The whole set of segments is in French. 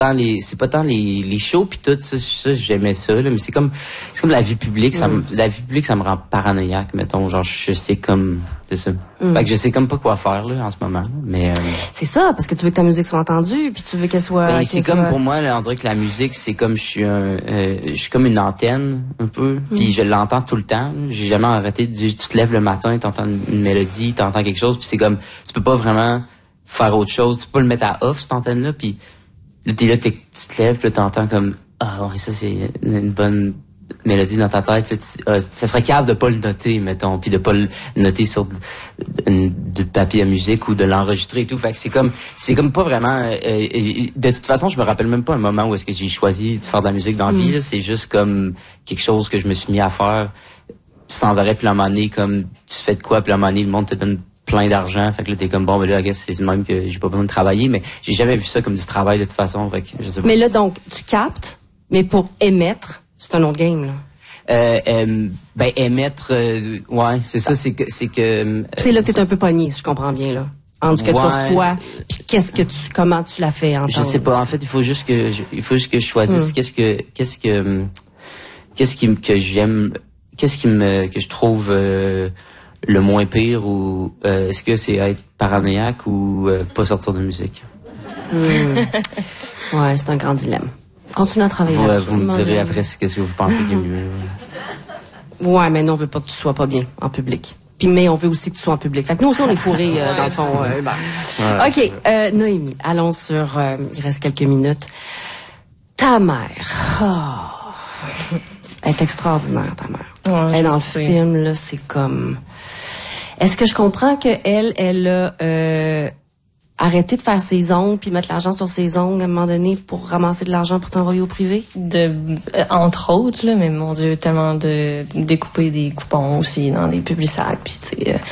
c'est pas tant les shows puis tout ça j'aimais ça là, mais c'est comme la vie publique, ça me rend paranoïaque, mettons, genre je sais comme c'est ça. Fait que je sais comme pas quoi faire là en ce moment, mais c'est ça, parce que tu veux que ta musique soit entendue puis tu veux qu'elle soit c'est comme pour moi là, on dirait que la musique c'est comme je suis comme une antenne un peu, puis je l'entends tout le temps. J'ai jamais arrêté de dire, tu te lèves le matin, t'entends une mélodie, t'entends quelque chose, puis c'est comme tu peux pas vraiment faire autre chose, tu peux pas le mettre à off cette antenne là, puis là, tu te lèves, puis là, t'entends comme ah ouais, ça c'est une bonne mélodie dans ta tête. Ça serait cave de pas le noter, mettons, puis de pas le noter sur du papier à musique ou de l'enregistrer et tout. Fait que c'est comme pas vraiment. De toute façon, je me rappelle même pas un moment où est-ce que j'ai choisi de faire de la musique dans la vie. Là. C'est juste comme quelque chose que je me suis mis à faire sans arrêt. Puis à un moment donné, comme tu fais de quoi, puis à un moment donné, le monde te donne plein d'argent, fait que là t'es comme bon, ben là, I guess, c'est même que j'ai pas besoin de travailler, mais j'ai jamais vu ça comme du travail de toute façon, fait que je sais pas. Mais là donc tu captes, mais pour émettre, c'est un autre game là. Émettre, ouais, c'est ça, c'est que c'est là que t'es un peu pogné, si je comprends bien là, entre ce que tu reçois, puis comment tu l'as fait entendre. Je sais pas, en fait, il faut juste que je choisisse qu'est-ce que j'aime, que je trouve le moins pire, ou est-ce que c'est être paranoïaque ou pas sortir de musique? Ouais, c'est un grand dilemme. Continue à travailler là-dessus. Vous me direz après ce que vous pensez qui est mieux. Ouais, mais nous, on veut pas que tu sois pas bien en public. Puis, mais on veut aussi que tu sois en public. Fait que nous aussi, on est fourrés dans le fond. OK, Noémie, allons sur... il reste quelques minutes. Ta mère. Oh. Elle est extraordinaire, ta mère. Ouais, elle, dans le film, là, c'est comme... Est-ce que je comprends qu'elle a arrêté de faire ses ongles puis mettre l'argent sur ses ongles à un moment donné pour ramasser de l'argent pour t'envoyer au privé? Entre autres, là, mais mon Dieu, tellement de découper des coupons aussi dans des publisacs, puis tu sais,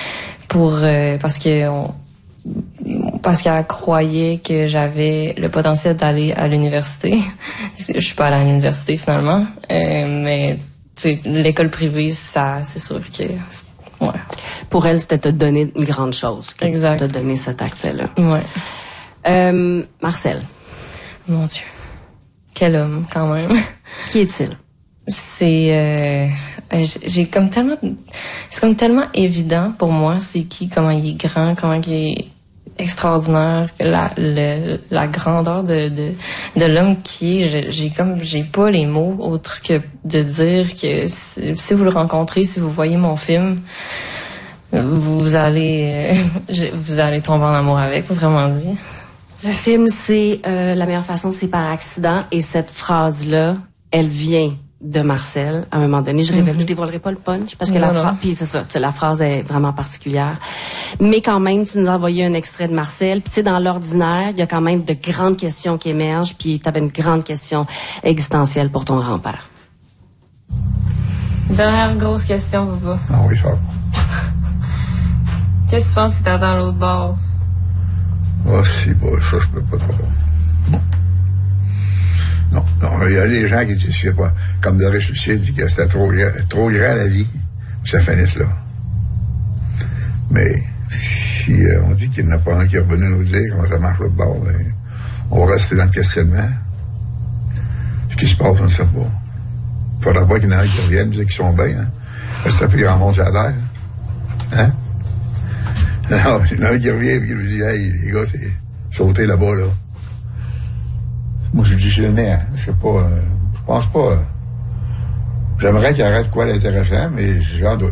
parce qu'elle croyait que j'avais le potentiel d'aller à l'université. Je suis pas allée à l'université finalement, mais tu sais, l'école privée, ça, c'est sûr que ouais. Pour elle, c'était te donner une grande chose. Exact. Te donner cet accès-là. Ouais. Marcel. Mon Dieu. Quel homme, quand même. Qui est-il? C'est c'est comme tellement évident pour moi c'est qui, comment il est grand, comment il est extraordinaire, la grandeur de l'homme qui est. J'ai pas les mots autres que de dire que si vous le rencontrez, si vous voyez mon film, vous allez tomber en amour avec, autrement dit. Le film, c'est la meilleure façon, c'est par accident, et cette phrase-là, elle vient de Marcel à un moment donné. Je dévoilerai pas le punch parce que puis c'est ça, la phrase est vraiment particulière. Mais quand même, tu nous as envoyé un extrait de Marcel. Puis tu sais, dans l'ordinaire, il y a quand même de grandes questions qui émergent. Puis tu avais une grande question existentielle pour ton grand-père. Dernière grosse question, Bouba. Ah oui, ça. Qu'est-ce que tu penses que t'attends à l'autre bord? Ah, si, bon, ça, je peux pas trop. Non, il y a des gens qui disent, je sais pas, comme Doris Lucier dit que c'était trop grand la vie, ça finisse là. Mais si on dit qu'il n'y en a pas un qui est revenu nous dire comment ça marche l'autre bord, ben, on va rester dans le questionnement. Ce qui se passe, on ne sait pas. Il faudra pas qu'il y en ait qui reviennent, dire qu'ils sont bien, hein. Parce que ça fait grand monde sur la terre. Hein? Non, il y en a un qui revient et qui lui dit, hey, les gars, c'est sauter là-bas, là. Moi, je dis, je sais pas, je pense pas. J'aimerais qu'il arrête quoi d'intéressant, mais j'en doute.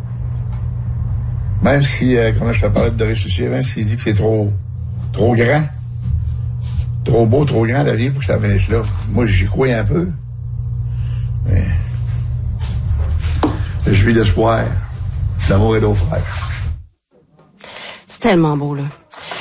Même si, comme je te parlais de Doris Lucier, même s'il dit que c'est trop grand, trop beau, trop grand la vie pour que ça finisse là. Moi, j'y crois un peu. Mais je vis d'espoir. L'amour est nos frères. C'est tellement beau, là.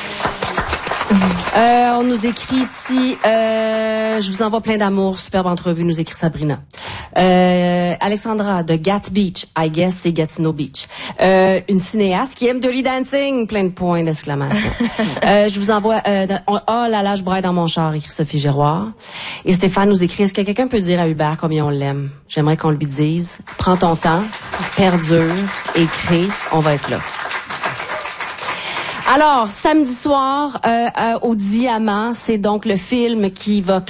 On nous écrit ici, je vous envoie plein d'amour, superbe entrevue, nous écrit Sabrina. Alexandra de Gat Beach, I guess c'est Gatineau Beach. Une cinéaste qui aime Dirty Dancing, plein de points d'exclamation. Je vous envoie, oh là là, je braille dans mon char, écrit Sophie Giroir. Et Stéphane nous écrit, est-ce que quelqu'un peut dire à Hubert combien on l'aime? J'aimerais qu'on lui dise, prends ton temps, perdure, écris, on va être là. Alors, samedi soir, au Diamant, c'est donc le film qui va